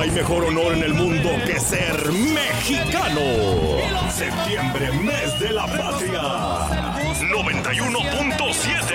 hay mejor honor en el mundo que ser mexicano. Septiembre, mes de la patria. 91.7